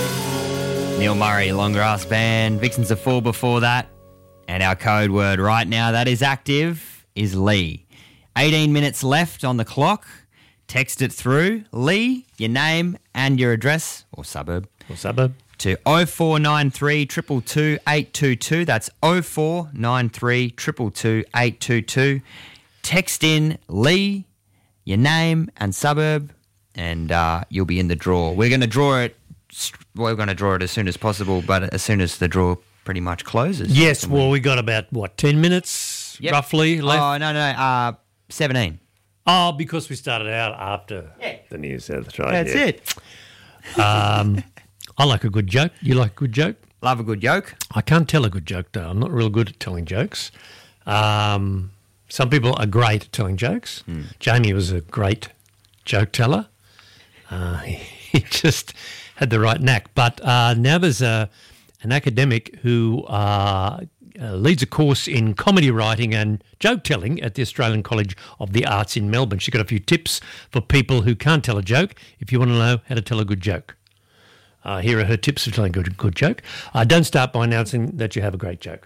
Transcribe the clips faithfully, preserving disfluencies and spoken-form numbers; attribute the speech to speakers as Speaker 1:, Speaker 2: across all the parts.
Speaker 1: Neil Murray, Long Grass Band, Vixens of Four before that. And our code word right now that is active is Lee. eighteen minutes left on the clock. Text it through. Lee, your name and your address or suburb.
Speaker 2: Or suburb.
Speaker 1: To oh four nine three, two two two, eight two two. That's oh four nine three, two two two, eight two two. Text in Lee, your name and suburb, and uh, you'll be in the draw. We're going to draw it. We're going to draw it as soon as possible, but as soon as the draw pretty much closes.
Speaker 2: Yes, well, we got about, what, ten minutes
Speaker 1: Yep.
Speaker 2: roughly left?
Speaker 1: Oh, no, no, uh, seventeen.
Speaker 2: Oh, because we started out after
Speaker 1: Yeah.
Speaker 2: the news. That's right.
Speaker 1: That's
Speaker 2: yeah.
Speaker 1: it.
Speaker 2: Um, I like a good joke. You like a good joke?
Speaker 1: Love a good joke.
Speaker 2: I can't tell a good joke, though. I'm not real good at telling jokes. Um, some people are great at telling jokes.
Speaker 1: Mm.
Speaker 2: Jamie was a great joke teller. Uh, he just had the right knack. But uh, now there's a, an academic who uh, uh, leads a course in comedy writing and joke telling at the Australian College of the Arts in Melbourne. She's got a few tips for people who can't tell a joke if you want to know how to tell a good joke. Uh, here are her tips for telling a good, good joke. Uh, don't start by announcing that you have a great joke.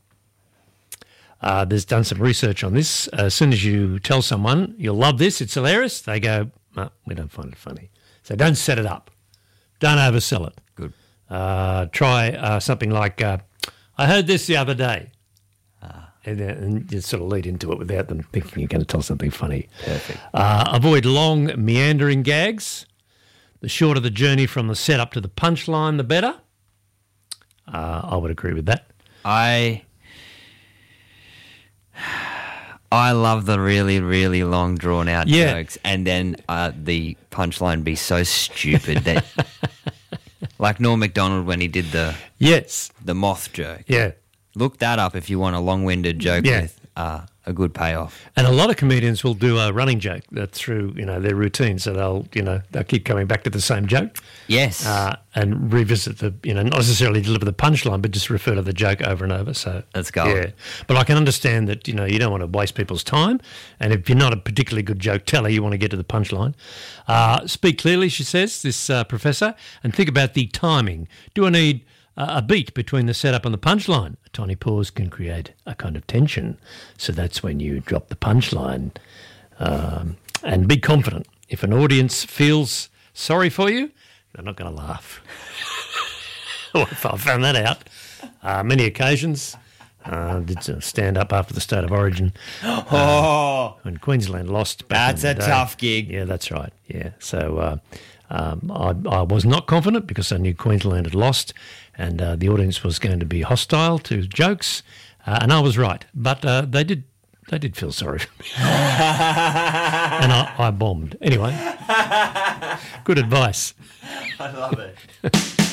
Speaker 2: Uh, there's done some research on this. Uh, as soon as you tell someone, you'll love this, it's hilarious, they go, no, we don't find it funny. So don't set it up. Don't oversell it.
Speaker 1: Good.
Speaker 2: Uh, try uh, something like, uh, I heard this the other day. Ah. And, uh, and you sort of lead into it without them thinking you're going to tell something funny.
Speaker 1: Perfect.
Speaker 2: Uh, avoid long, meandering gags. The shorter the journey from the setup to the punchline, the better. Uh, I would agree with that.
Speaker 1: I I love the really, really long, drawn-out
Speaker 2: Yeah.
Speaker 1: jokes, and then uh, the punchline be so stupid that, like Norm Macdonald when he did the
Speaker 2: Yes.
Speaker 1: the moth joke.
Speaker 2: Yeah.
Speaker 1: Look that up if you want a long-winded joke
Speaker 2: Yeah.
Speaker 1: with uh, a good payoff.
Speaker 2: And a lot of comedians will do a running joke that's through, you know, their routine. So they'll, you know, they'll keep coming back to the same joke.
Speaker 1: Yes.
Speaker 2: Uh, and revisit the, you know, not necessarily deliver the punchline, but just refer to the joke over and over. So
Speaker 1: Let's go.
Speaker 2: Yeah. But I can understand that, you know, you don't want to waste people's time. And if you're not a particularly good joke teller, you want to get to the punchline. Uh, speak clearly, she says, this uh, professor, and think about the timing. Do I need uh, a beat between the setup and the punchline? A tiny pause can create a kind of tension. So that's when you drop the punchline. Um, and be confident. If an audience feels sorry for you, they're not going to laugh. I found that out uh, many occasions. Uh, did some stand up after the State of Origin. Uh,
Speaker 1: oh,
Speaker 2: when Queensland lost. Back
Speaker 1: that's
Speaker 2: in
Speaker 1: a
Speaker 2: the day.
Speaker 1: tough gig.
Speaker 2: Yeah, that's right. Yeah. So uh, um, I, I was not confident because I knew Queensland had lost and uh, the audience was going to be hostile to jokes. Uh, and I was right. But uh, they did they did feel sorry for me. And I, I bombed. Anyway, good advice.
Speaker 1: I love it.